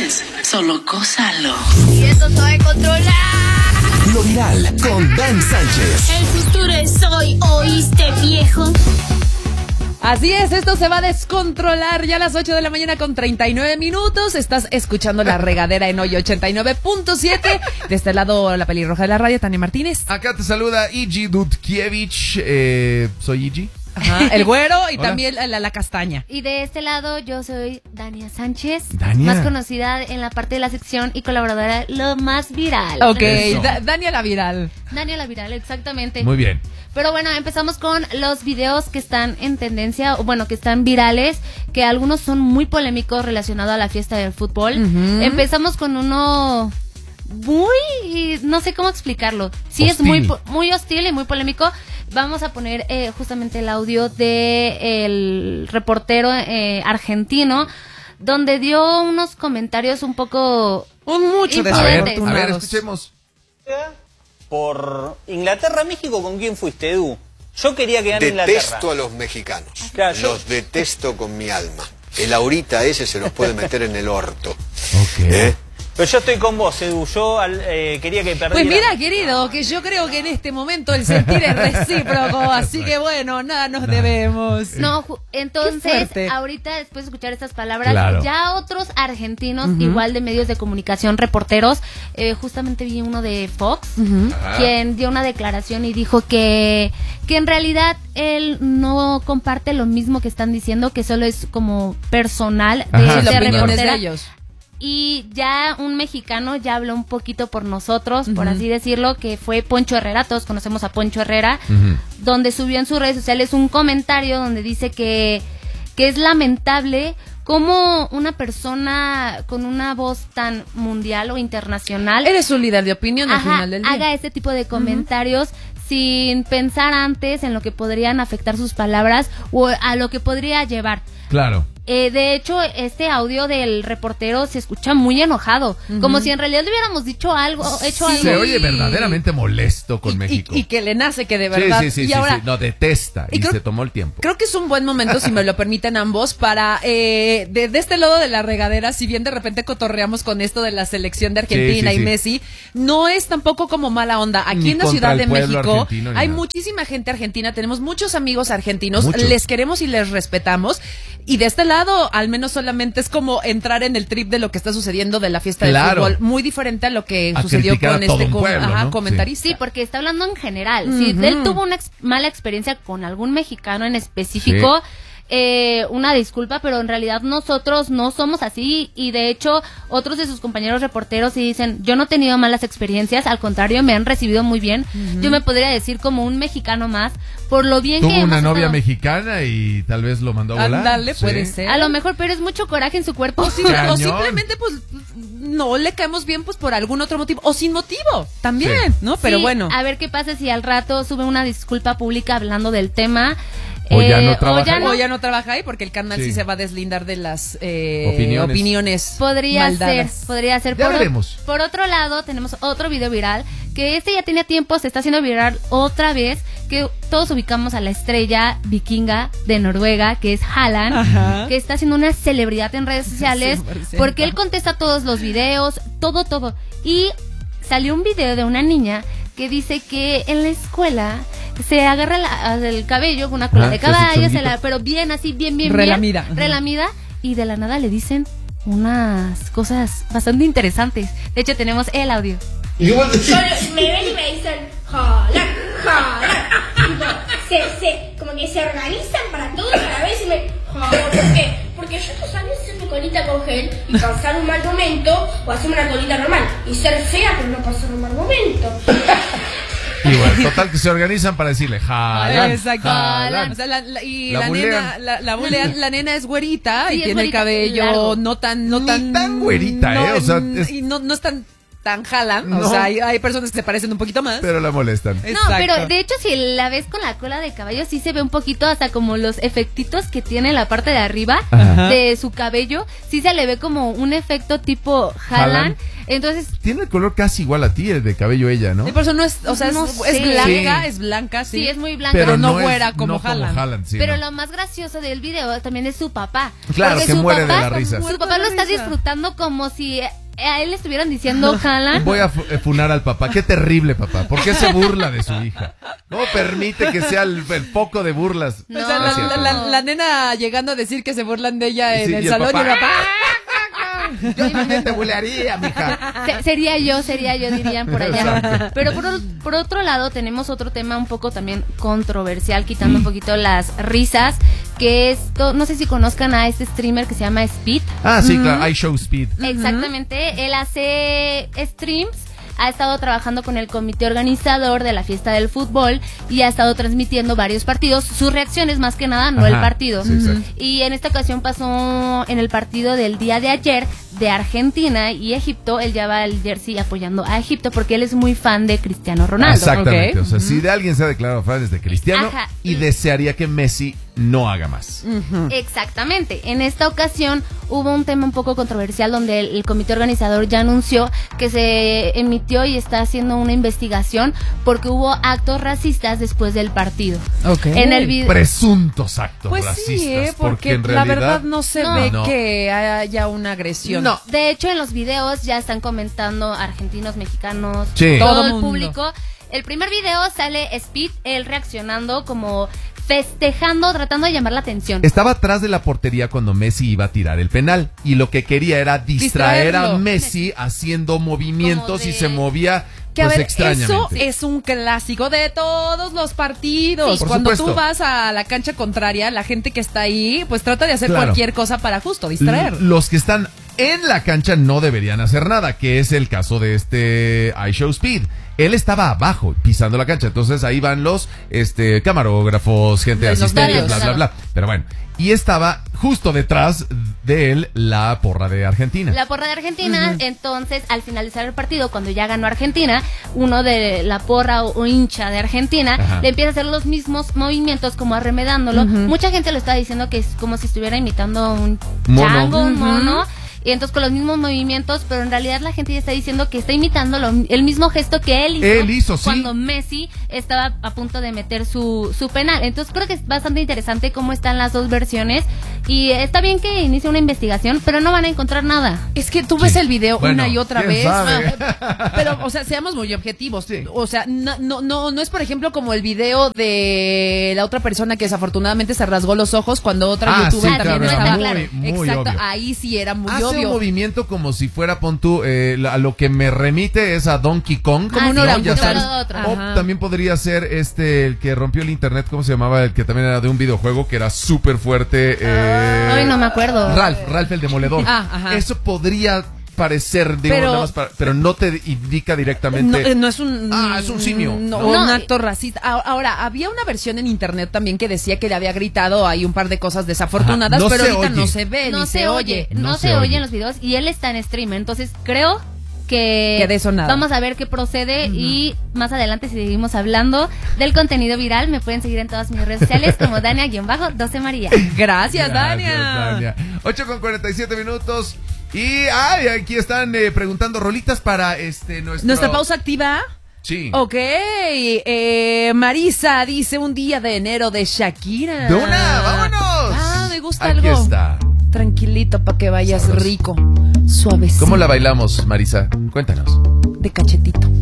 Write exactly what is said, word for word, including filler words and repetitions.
quieres, solo gózalo. Y esto se va a controlar. Lo viral con Dan Sánchez. El futuro es hoy, ¿oíste, viejo? Así es, esto se va a descontrolar ya a las ocho de la mañana con treinta y nueve minutos. Estás escuchando La Regadera en hoy ochenta y nueve punto siete. De este lado, la pelirroja de la radio, Tania Martínez. Acá te saluda Igi Dudkiewicz. Eh, soy Igi. Ajá, el güero y Hola. también la, la castaña. Y de este lado yo soy Dania Sánchez, Dania. más conocida en la parte de la sección y colaboradora Lo Más Viral. Ok, Eso. Da- Dania la viral. Dania la Viral, exactamente. Muy bien. Pero bueno, empezamos con los videos que están en tendencia, o bueno, que están virales, que algunos son muy polémicos relacionados a la fiesta del fútbol. Ujú. Empezamos con uno muy, no sé cómo explicarlo. Sí, Hostil. es muy po- muy hostil y muy polémico. Vamos a poner eh, justamente el audio de el reportero eh, argentino, donde dio unos comentarios un poco Un mucho Imprudente. A ver, a desafortunados. ver, escuchemos. Por Inglaterra-México, ¿con quién fuiste, Edu? Yo quería que gane Inglaterra. Detesto a los mexicanos. Claro, yo- Los detesto con mi alma. El ahorita ese se los puede meter en el orto. Ok. ¿Eh? Pero yo estoy con vos, Edu. Yo al- eh, quería que perdiera. Pues mira, querido, que yo creo que en este momento el sentir es recíproco, así que bueno, nada nos debemos. No, ju- Qué entonces, fuerte. ahorita después de escuchar estas palabras, Claro. ya otros argentinos, Ujú. igual de medios de comunicación, reporteros, eh, justamente vi uno de Fox, Ujú. quien dio una declaración y dijo que, que en realidad él no comparte lo mismo que están diciendo, que solo es como personal de, Ajá, Sí, la de opinión es de reportera. ellos. Y ya un mexicano ya habló un poquito por nosotros, por Ujú. así decirlo, que fue Poncho Herrera, todos conocemos a Poncho Herrera, Ujú. donde subió en sus redes sociales un comentario donde dice que, que es lamentable cómo una persona con una voz tan mundial o internacional Eres un líder de opinión al ajá, final del día. haga este tipo de comentarios sin pensar antes en lo que podrían afectar sus palabras o a lo que podría llevar. Claro. Eh, de hecho, este audio del reportero se escucha muy enojado, Ujú. como si en realidad le hubiéramos dicho algo, hecho Sí. Se algo. oye verdaderamente molesto con Y- y- México. Y, que le nace que de Sí, verdad. sí, sí, y sí, ahora, sí. No, detesta. y Y, creo- se tomó el tiempo. creo que es un buen momento, si me lo permiten ambos, para eh, de, de este lado de la regadera, si bien de repente cotorreamos con esto de la selección de Argentina Sí, sí, y sí. Messi, no es tampoco como mala onda. Aquí Ni en la contra Ciudad el de pueblo México argentino ni hay nada. muchísima gente argentina, tenemos muchos amigos argentinos, Muchos. les queremos y les respetamos. Y de este lado, al menos solamente es como entrar en el trip de lo que está sucediendo de la fiesta Claro. del fútbol, muy diferente a lo que A sucedió criticar con a todo este un com- pueblo, ajá, ¿no? comentarista. Sí, porque está hablando en general. Si Ujú. él tuvo una ex- mala experiencia con algún mexicano en específico, eh, una disculpa, pero en realidad nosotros no somos así y de hecho otros de sus compañeros reporteros sí dicen, yo no he tenido malas experiencias, al contrario, me han recibido muy bien. Yo me podría decir como un mexicano más, por lo bien Tuvo que una hemos novia estado. mexicana y tal vez lo mandó a volar. Ándale, Sí. puede ser. A lo mejor, pero es mucho coraje en su cuerpo. Sí, Cañón. o simplemente pues no le caemos bien pues por algún otro motivo o sin motivo también, Sí. ¿no? Pero Sí, bueno. a ver qué pasa si al rato sube una disculpa pública hablando del tema. O ya no Eh, trabaja o ya ahí. no. O ya no trabaja ahí porque el canal sí, Sí. se va a deslindar de las eh, Opiniones. opiniones. Podría maldadas. ser, podría ser. Ya por, o- veremos. por otro lado, tenemos otro video viral, que este ya tenía tiempo, se está haciendo viral otra vez, que todos ubicamos a la estrella vikinga de Noruega, que es Haaland, Ajá. que está haciendo una celebridad en redes sociales, cien por ciento. porque él contesta todos los videos, todo, todo. Y salió un video de una niña que dice que en la escuela se agarra la- el cabello con una cola Ah, de se hace caballo, se chonguito. la, pero bien así, bien, bien, Relamida. bien. Relamida. Y de la nada le dicen unas cosas bastante interesantes. De hecho, tenemos el audio. Solo me ven y me dicen, jalan, jalan. Tipo, se, se, como que se organizan para todo y para ver si me jalan. ¿Por qué? Porque yo no sabía hacer mi colita con gel y pasar un mal momento o hacer una colita normal. Y ser fea pero no pasar un mal momento. Y bueno, total que se organizan para decirle, jalan, Exacto. jalan. O sea, la, la- y La la, bulean. nena, la, la bulean, la nena es güerita Sí, y es tiene güerita, el cabello largo. no tan, no Ni tan, tan güerita, no, ¿eh? O sea, es- y no, no es tan tan Haaland. No. O sea, hay, hay personas que se parecen un poquito más. Pero la molestan. No, Exacto. pero de hecho si la ves con la cola de caballo sí se ve un poquito hasta como los efectitos que tiene en la parte de arriba Ajá. de su cabello, sí se le ve como un efecto tipo Haaland. Haaland. Entonces, Tiene el color casi igual a ti, el de cabello ella, ¿no? Sí, por eso no es, o sea, No es, sé. es blanca, Sí. es blanca, sí. sí, es muy blanca. pero no es- güera como no Haaland. Haaland, sí, pero no. lo más gracioso del video también es su papá. Claro, Porque que su muere de papá- la risa. Su papá lo está disfrutando como si a él le estuvieran diciendo Haaland. Voy a fu- eh, funar al papá. Qué terrible, papá. ¿Por qué se burla de su hija? ¿Cómo permite que sea el, el foco de burlas? No. O sea, la, Es cierto. la- la- la nena llegando a decir que se burlan de ella en Sí, el y el salón papá, y el papá. Yo también te bulearía, mija. Se- sería yo, sería yo, dirían por allá. Exacto. Pero por, o- por otro lado tenemos otro tema un poco también controversial, quitando un poquito las risas, que es, to- no sé si conozcan a este streamer que se llama Speed. Ah, sí, claro. I Show Speed. Exactamente, él hace streams, ha estado trabajando con el comité organizador de la fiesta del fútbol y ha estado transmitiendo varios partidos, sus reacciones más que nada, no Ajá, el partido. sí, exacto. Y en esta ocasión pasó en el partido del día de ayer de Argentina y Egipto, él lleva el jersey apoyando a Egipto porque él es muy fan de Cristiano Ronaldo. Exactamente. Ok. O sea, si de alguien se ha declarado fan es de Cristiano Ajá. y desearía que Messi no haga más. Exactamente. En esta ocasión hubo un tema un poco controversial donde el, el comité organizador ya anunció que se emitió y está haciendo una investigación porque hubo actos racistas después del partido. Ok. En el video. Presuntos actos Pues racistas. sí, ¿eh? porque, en la realidad verdad no se No. ve No. que haya una agresión. No. De hecho, en los videos ya están comentando argentinos, mexicanos, Sí. todo, Todo el mundo. público. El primer video sale Speed, él reaccionando como festejando, tratando de llamar la atención. Estaba atrás de la portería cuando Messi iba a tirar el penal y lo que quería era distraer a Distraerlo. Messi haciendo movimientos Como de- y se movía Que a pues ver, eso extrañamente. es un clásico de todos los partidos. Sí, por Cuando supuesto. tú vas a la cancha contraria, la gente que está ahí, pues trata de hacer Claro. cualquier cosa para justo distraer. L- Los que están en la cancha no deberían hacer nada, que es el caso de este I Show Speed. Él estaba abajo, pisando la cancha, entonces ahí van los este camarógrafos, gente Los asistentes, medios. bla, bla, bla. Pero bueno, y estaba justo detrás de él la porra de Argentina. La porra de Argentina, entonces al finalizar el partido, cuando ya ganó Argentina, uno de la porra o, o hincha de Argentina Ajá. le empieza a hacer los mismos movimientos como arremedándolo. Mucha gente lo está diciendo que es como si estuviera imitando a un Mono. chango, un mono. Y entonces con los mismos movimientos, pero en realidad la gente ya está diciendo que está imitando lo- el mismo gesto que él hizo, Él hizo, sí. cuando Messi estaba a punto de meter su, su penal. Entonces creo que es bastante interesante cómo están las dos versiones y está bien que inicie una investigación, pero no van a encontrar nada. Es que tú ves Sí. el video Bueno, una y otra ¿quién vez. sabe? Ah, Pero, o sea, seamos muy objetivos. Sí. O sea, no, no, no, no es, por ejemplo, como el video de la otra persona que desafortunadamente se rasgó los ojos cuando otra Ah, youtuber sí, también claro, estaba. era muy, muy Exacto, obvio. ahí sí era muy Hace obvio. un movimiento como si fuera, pon tú, eh, la- a lo que me remite es a Donkey Kong. Como un ¿no? orangután. Ya sabes. De otro. O Ajá. también podría ser este, el que rompió el internet, ¿cómo se llamaba? El que también era de un videojuego que era súper fuerte. Eh, Ay, no me acuerdo. Ralph, Ralph el Demoledor. Ah, ajá. Eso podría parecer, digo, Pero- nada más para- pero no te indica No, directamente. eh, no es un. Ah, es un simio. No, No. un acto racista. A- Ahora, había una versión en internet también que decía que le había gritado ahí un par de cosas desafortunadas, Ajá, no pero se ahorita oye. no se ve no ni se, oye, no, No se, se oye oye. en los videos y él está en stream, entonces creo que, Que de eso nada. vamos a ver qué procede y más adelante si seguimos hablando del contenido viral me pueden seguir en todas mis redes sociales como Dania-doce María. Gracias, Gracias, Dania. Dania. ocho con cuarenta y siete minutos. Y ay, aquí están eh, preguntando rolitas para este nuestro. ¿Nuestra pausa activa? Sí. Ok, eh, Marisa dice un día de enero de Shakira. De una, vámonos. Ah, me gusta Aquí algo. está. Tranquilito para que vayas Sabroso. rico, suavecito, ¿Cómo la bailamos, Marisa? Cuéntanos. de cachetito.